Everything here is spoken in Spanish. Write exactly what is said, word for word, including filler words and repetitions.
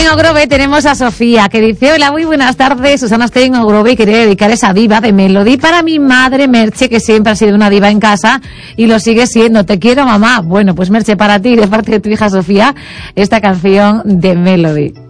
Ogrove tenemos a Sofía, que dice: hola, muy buenas tardes, Susana, estoy en Ogrove y quería dedicar esa diva de Melody para mi madre Merche, que siempre ha sido una diva en casa y lo sigue siendo. Te quiero, mamá. Bueno, pues Merche, para ti, de parte de tu hija Sofía, esta canción de Melody.